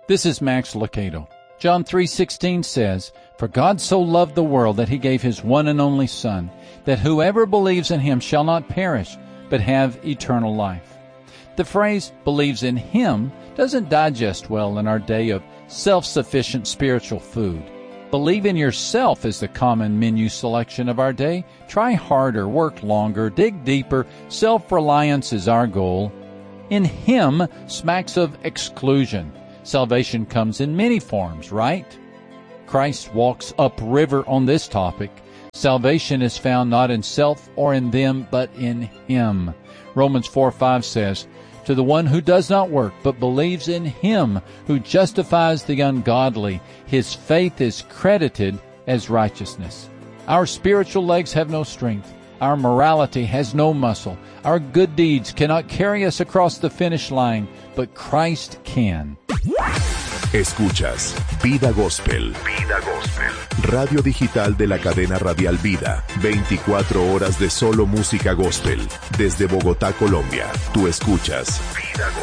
This is Max Lucado. John 3:16 says, "For God so loved the world that he gave his one and only Son, that whoever believes in him shall not perish, but have eternal life." The phrase "believes in him" doesn't digest well in our day of self-sufficient spiritual food. Believe in yourself is the common menu selection of our day. Try harder, work longer, dig deeper. Self-reliance is our goal. In him smacks of exclusion. Salvation comes in many forms, right? Christ walks upriver on this topic. Salvation is found not in self or in them, but in him. Romans 4:5 says, "To the one who does not work, but believes in him who justifies the ungodly, his faith is credited as righteousness." Our spiritual legs have no strength. Our morality has no muscle. Our good deeds cannot carry us across the finish line, but Christ can. Escuchas Vida Gospel. Vida Gospel. Radio digital de la cadena radial Vida. 24 horas de solo música gospel. Desde Bogotá, Colombia. Tú escuchas Vida Gospel.